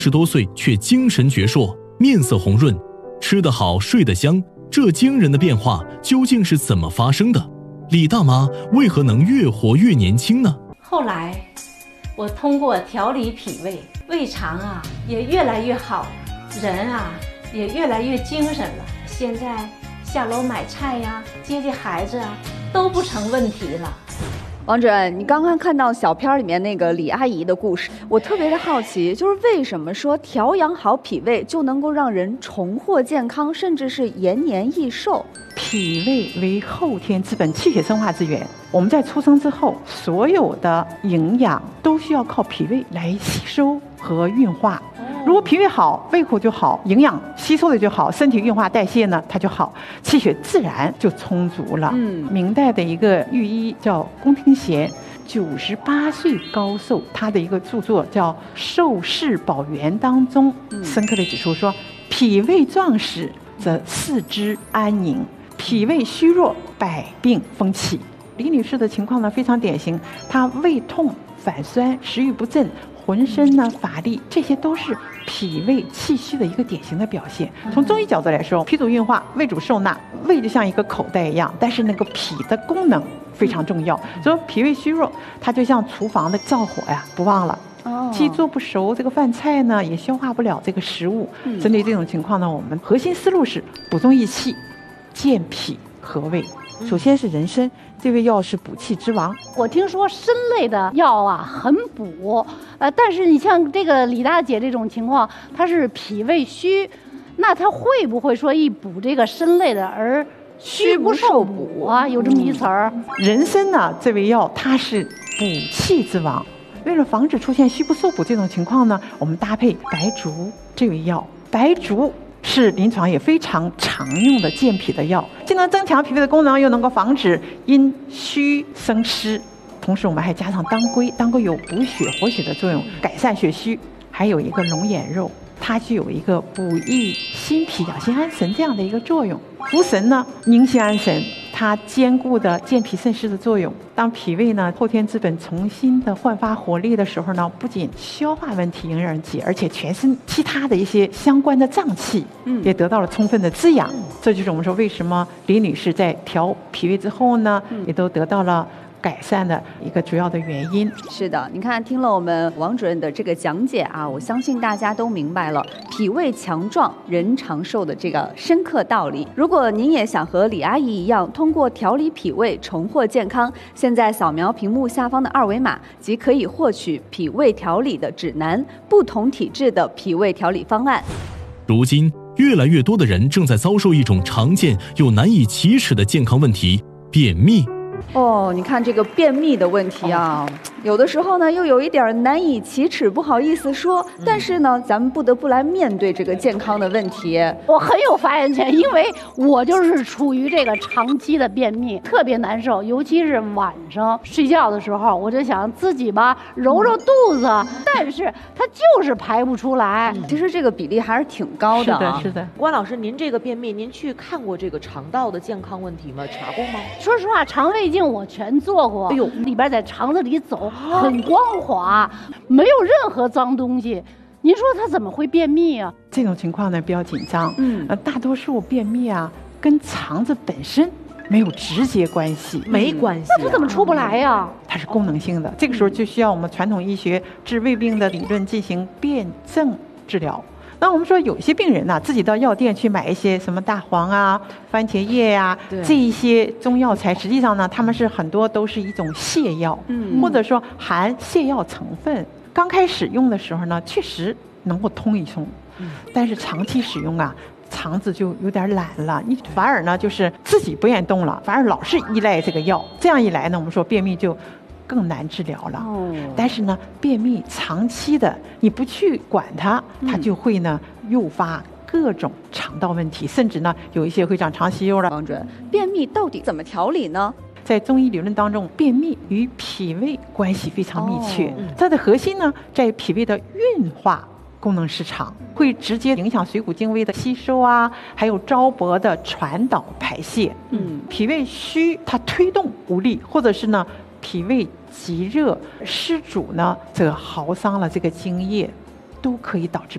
多岁却精神矍铄，面色红润，吃得好，睡得香。这惊人的变化究竟是怎么发生的？李大妈为何能越活越年轻呢？ 后来我通过调理脾胃，胃肠啊也越来越好，人啊也越来越精神了。现在下楼买菜呀，接孩子啊都不成问题了。 王主任，你刚刚看到小片里面那个李阿姨的故事，我特别的好奇，就是为什么说调养好脾胃就能够让人重获健康，甚至是延年益寿？ 脾胃为后天之本，气血生化之源。我们在出生之后，所有的营养都需要靠脾胃来吸收和运化。如果脾胃好，胃口就好，营养吸收的就好，身体运化代谢呢它就好，气血自然就充足了。明代的一个御医叫龚廷贤，98岁高寿，他的一个著作叫《寿世宝源》当中，深刻的指出说，脾胃壮实则四肢安宁，脾胃虚弱百病风起。李女士的情况呢非常典型，她胃痛、反酸、食欲不振，浑身呢乏力，这些都是脾胃气虚的一个典型的表现。从中医角度来说，脾主运化，胃主受纳，胃就像一个口袋一样，但是那个脾的功能非常重要，所以脾胃虚弱，它就像厨房的灶火呀，不旺了。既做不熟这个饭菜呢，也消化不了这个食物。针对这种情况呢，我们核心思路是补中益气，健脾和胃。首先是人参，这味药是补气之王。 我听说参类的药啊很补，但是你像这个李大姐这种情况，她是脾胃虚，那她会不会说一补这个参类的而虚不受补啊？有这么一词儿。 人参呢，这味药它是补气之王。为了防止出现虚不受补这种情况呢，我们搭配白术这味药。白术是临床也非常常用的健脾的药，既能增强脾胃的功能，又能够防止因虚生湿。同时我们还加上当归，当归有补血活血的作用，改善血虚。还有一个龙眼肉，它具有一个补益心脾、养心安神这样的一个作用。茯神呢，宁心安神，它兼顾的健脾渗湿的作用。当脾胃呢后天之本重新的焕发活力的时候呢，不仅消化问题迎刃而解，而且全身其他的一些相关的脏器也得到了充分的滋养。这就是我们说为什么李女士在调脾胃之后呢，也都得到了改善的一个主要的原因。 是的，你看听了我们王主任的这个讲解啊，我相信大家都明白了脾胃强壮人长寿的这个深刻道理。如果您也想和李阿姨一样通过调理脾胃重获健康，现在扫描屏幕下方的二维码即可以获取脾胃调理的指南，不同体质的脾胃调理方案。 如今越来越多的人正在遭受一种常见又难以启齿的健康问题——便秘。 你看这个便秘的问题啊，有的时候呢又有一点难以启齿，不好意思说，但是呢咱们不得不来面对这个健康的问题。 我很有发言权，因为我就是处于这个长期的便秘，特别难受，尤其是晚上睡觉的时候，我就想自己吧揉揉肚子，但是它就是排不出来。 其实这个比例还是挺高的啊。 是的。 关老师，您这个便秘，您去看过这个肠道的健康问题吗？查过吗？ 说实话，肠胃镜我全做过，哎呦，里边在肠子里走很光滑，没有任何脏东西。您说他怎么会便秘啊？ 这种情况呢比较紧张。大多数便秘啊跟肠子本身没有直接关系， 没关系。 那他怎么出不来呀？ 它是功能性的，这个时候就需要我们传统医学治胃病的理论进行辩证治疗。那我们说有些病人呢，自己到药店去买一些什么大黄啊、番茄叶呀，这一些中药材，实际上呢，他们是很多都是一种泻药，或者说含泻药成分。刚开始用的时候呢，确实能够通一通，但是长期使用啊，肠子就有点懒了，你反而呢就是自己不愿意动了，反而老是依赖这个药，这样一来呢，我们说便秘就更难治疗了。但是呢，便秘长期的你不去管它，它就会呢诱发各种肠道问题，甚至呢有一些会长肠息肉了。 王主任，便秘到底怎么调理呢？ 在中医理论当中，便秘与脾胃关系非常密切，它的核心呢在脾胃的运化功能失常，会直接影响水谷精微的吸收啊，还有糟粕的传导排泄。脾胃虚，它推动无力，或者是呢脾胃极热失主呢，这个耗伤了这个津液，都可以导致